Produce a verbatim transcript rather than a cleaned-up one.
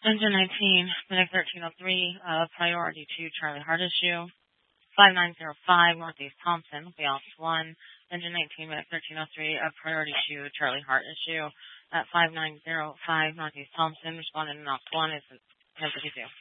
Engine nineteen, Medic thirteen oh three, uh, priority two, Charlie Hart issue. five nine zero five, Northeast Thompson, the Office one. Engine nineteen, Medic thirteen oh three, uh, priority two, Charlie Hart issue. At five nine zero five, Northeast Thompson, responding to Knox one, is, has a